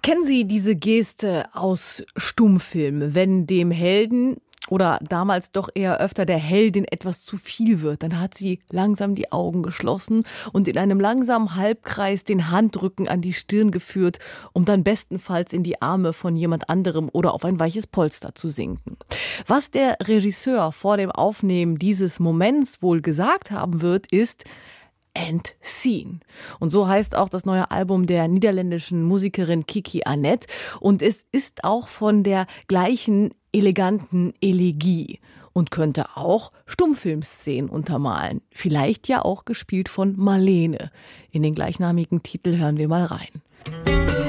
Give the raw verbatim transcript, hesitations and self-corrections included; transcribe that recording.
Kennen Sie diese Geste aus Stummfilmen, wenn dem Helden oder damals doch eher öfter der Heldin etwas zu viel wird? Dann hat sie langsam die Augen geschlossen und in einem langsamen Halbkreis den Handrücken an die Stirn geführt, um dann bestenfalls in die Arme von jemand anderem oder auf ein weiches Polster zu sinken. Was der Regisseur vor dem Aufnehmen dieses Moments wohl gesagt haben wird, ist: And Scene. Und so heißt auch das neue Album der niederländischen Musikerin Kiki Annette. Und es ist auch von der gleichen eleganten Elegie und könnte auch Stummfilmszenen untermalen. Vielleicht ja auch gespielt von Marlene. In den gleichnamigen Titel hören wir mal rein.